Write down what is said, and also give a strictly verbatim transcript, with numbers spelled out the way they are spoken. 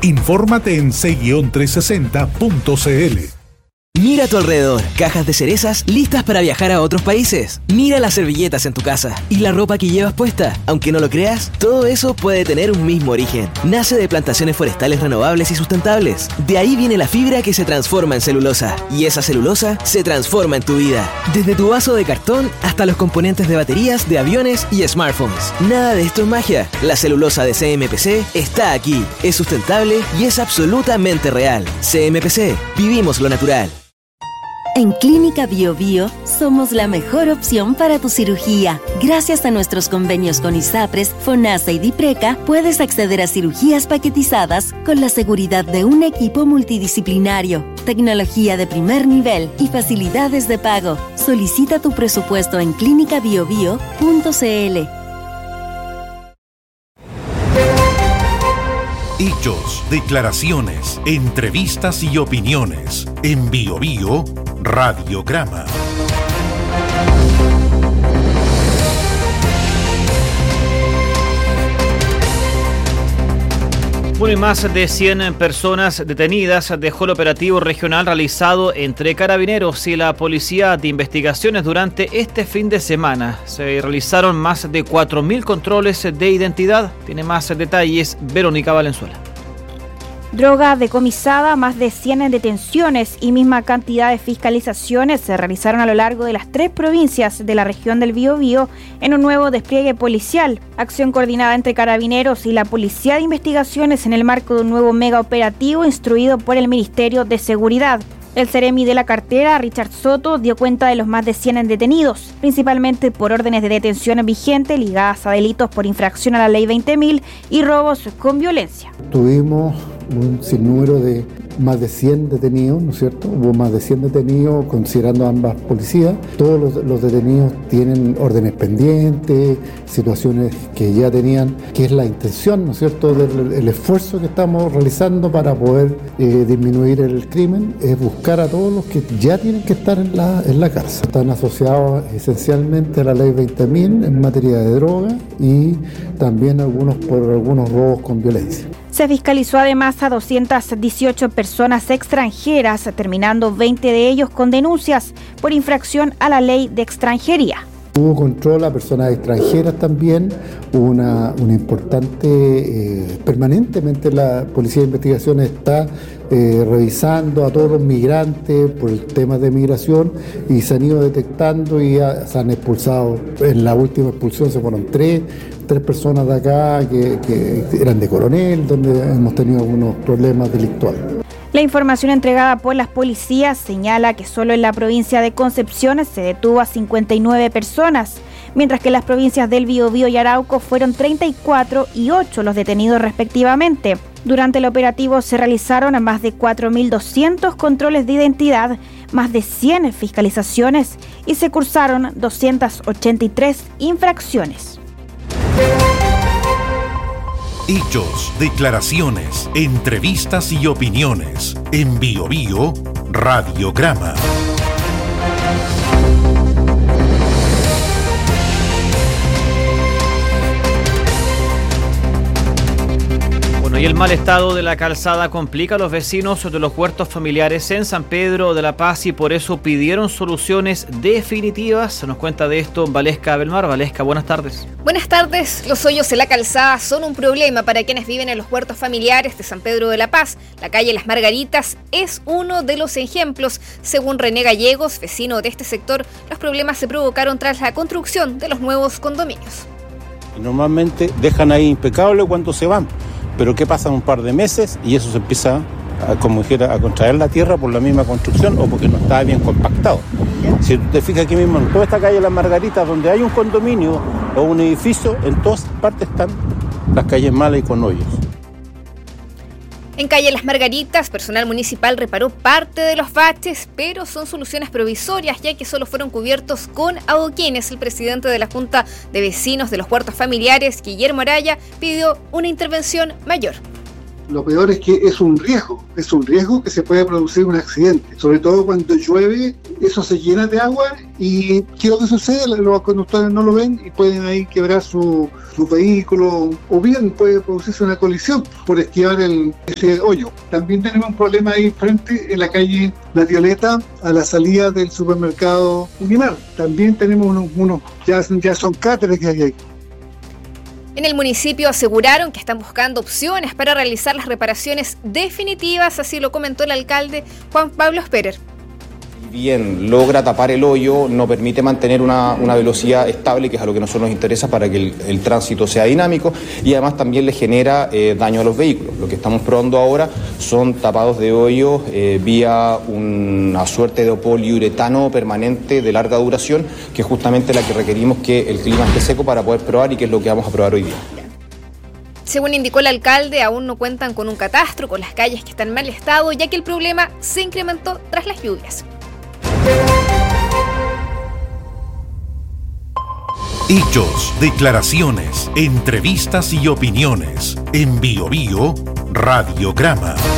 Infórmate en ce trescientos sesenta punto cl. Mira a tu alrededor, cajas de cerezas listas para viajar a otros países. Mira las servilletas en tu casa y la ropa que llevas puesta. Aunque no lo creas, todo eso puede tener un mismo origen. Nace de plantaciones forestales renovables y sustentables. De ahí viene la fibra que se transforma en celulosa. Y esa celulosa se transforma en tu vida. Desde tu vaso de cartón hasta los componentes de baterías, de aviones y smartphones. Nada de esto es magia. La celulosa de C M P C está aquí. Es sustentable y es absolutamente real. C M P C. Vivimos lo natural. En Clínica Bio Bio somos la mejor opción para tu cirugía. Gracias a nuestros convenios con ISAPRES, FONASA y DIPRECA, puedes acceder a cirugías paquetizadas con la seguridad de un equipo multidisciplinario, tecnología de primer nivel y facilidades de pago. Solicita tu presupuesto en clínica bio bio punto cl. Hechos, declaraciones, entrevistas y opiniones. En Bio Bio Radiograma. Bueno, y más de cien personas detenidas dejó el operativo regional realizado entre Carabineros y la Policía de Investigaciones durante este fin de semana. Se realizaron más de cuatro mil controles de identidad. Tiene más detalles Verónica Valenzuela. Droga decomisada, más de cien detenciones y misma cantidad de fiscalizaciones se realizaron a lo largo de las tres provincias de la región del Biobío en un nuevo despliegue policial. Acción coordinada entre Carabineros y la Policía de Investigaciones en el marco de un nuevo mega operativo instruido por el Ministerio de Seguridad. El Ceremi de la cartera, Richard Soto, dio cuenta de los más de cien detenidos, principalmente por órdenes de detención vigentes ligadas a delitos por infracción a la ley veinte mil y robos con violencia. Tuvimos un sinnúmero de más de cien detenidos, ¿no es cierto? Hubo más de cien detenidos considerando ambas policías. Todos los, los detenidos tienen órdenes pendientes, situaciones que ya tenían, que es la intención, ¿no es cierto?, del el esfuerzo que estamos realizando para poder eh, disminuir el crimen, es buscar a todos los que ya tienen que estar en la, en la cárcel. Están asociados esencialmente a la ley veinte mil en materia de droga y también algunos por algunos robos con violencia. Se fiscalizó además a doscientas dieciocho personas extranjeras, terminando veinte de ellos con denuncias por infracción a la ley de extranjería. Hubo control a personas extranjeras también, una, una importante, eh, permanentemente la Policía de Investigaciones está eh, revisando a todos los migrantes por el tema de migración y se han ido detectando y ya se han expulsado. En la última expulsión se fueron tres, tres personas de acá que, que eran de Coronel, donde hemos tenido algunos problemas delictuales. La información entregada por las policías señala que solo en la provincia de Concepción se detuvo a cincuenta y nueve personas, mientras que en las provincias del Biobío y Arauco fueron treinta y cuatro y ocho los detenidos respectivamente. Durante el operativo se realizaron más de cuatro mil doscientos controles de identidad, más de cien fiscalizaciones y se cursaron doscientas ochenta y tres infracciones. Hechos, declaraciones, entrevistas y opiniones. En Bio Bio Radiograma. Bueno, y el mal estado de la calzada complica a los vecinos de los huertos familiares en San Pedro de la Paz y por eso pidieron soluciones definitivas. Se nos cuenta de esto Valesca Belmar. Valesca, buenas tardes. Buenas tardes. Los hoyos en la calzada son un problema para quienes viven en los huertos familiares de San Pedro de la Paz. La calle Las Margaritas es uno de los ejemplos. Según René Gallegos, vecino de este sector, los problemas se provocaron tras la construcción de los nuevos condominios. Normalmente dejan ahí impecable cuando se van, pero ¿qué pasa? Un par de meses y eso se empieza a, como dijera, a contraer la tierra por la misma construcción o porque no estaba bien compactado. Si te fijas aquí mismo, en toda esta calle Las Margaritas, donde hay un condominio o un edificio, en todas partes están las calles malas y con hoyos. En calle Las Margaritas, personal municipal reparó parte de los baches, pero son soluciones provisorias, ya que solo fueron cubiertos con adoquines. El presidente de la Junta de Vecinos de los Huertos Familiares, Guillermo Araya, pidió una intervención mayor. lo peor es que es un riesgo, es un riesgo que se puede producir un accidente, sobre todo cuando llueve, eso se llena de agua y ¿qué es lo que sucede? Los conductores no lo ven y pueden ahí quebrar su, su vehículo, o bien puede producirse una colisión por esquivar el, ese hoyo. También tenemos un problema ahí frente en la calle La Violeta, a la salida del supermercado Unimar. También tenemos unos, unos ya, ya son cráteres que hay ahí. En el municipio aseguraron que están buscando opciones para realizar las reparaciones definitivas, así lo comentó el alcalde Juan Pablo Sperer. Bien, logra tapar el hoyo, no permite mantener una, una velocidad estable, que es a lo que a nosotros nos interesa para que el, el tránsito sea dinámico, y además también le genera eh, daño a los vehículos. Lo que estamos probando ahora son tapados de hoyo eh, vía una suerte de poliuretano permanente de larga duración, que es justamente la que requerimos que el clima esté seco para poder probar, y que es lo que vamos a probar hoy día. Según indicó el alcalde, aún no cuentan con un catastro con las calles que están en mal estado, ya que el problema se incrementó tras las lluvias. Hechos, declaraciones, entrevistas y opiniones. En Bio Bio Radiograma.